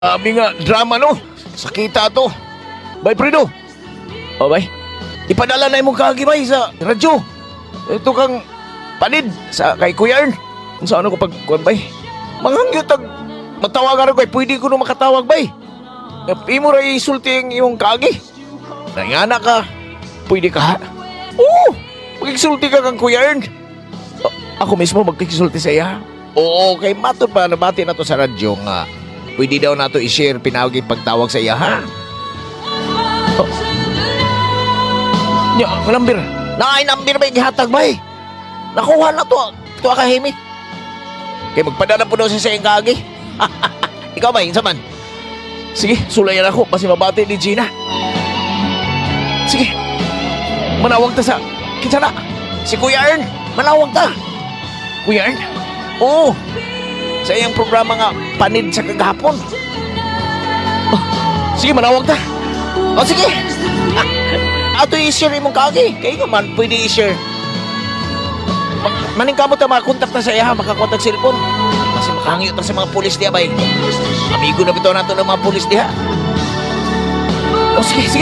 Abi nga, drama no. Sakita to. Bay, Fredo. O, bay. Ipadala na imong kaagi, bay, sa radyo. Ito kang panid sa kay Kuya Ern. Sa ano ko pagkuhan, bay. Manghangyo tag matawagan ko, pwede ko no makatawag, bay. Imo ray isulti ang iyong kaagi. Nangana ka. Pwede ka. Oo. Magkisulti ka kang Kuya Ern. Ako mismo magkisulti sa iya. Oo, kay matod pa nabati na to sa radyo nga. Pwede daw na to i-share pinawagin pagtawag sa iya, ha? Oh. Nya, number. Naay number ba ihatag ba eh? Nakuha na to. Ito akahimik. Kaya magpadala po daw siya sa iyong kagi. Ikaw ba, insa man? Sige, sulayan ako. Basi mabati ni Gina. Sige. Manawag ta sa... Kinsa na? Si Kuya Ern. Manawag ta. Kuya Ern? Oo. Sa iyang programa nga, panid sa kagahapon. Oh, sige, manawag ta. O, sige. Ato i-share imong kagi. Kaya nga man, pwede i-share. Maning kamo ta makakontak na sa iya, makakontak cellphone. Kasi makahangyo ta sa mga pulis diya, bay. Amigo na bitaw nato ng mga pulis diya. O, sige, sige.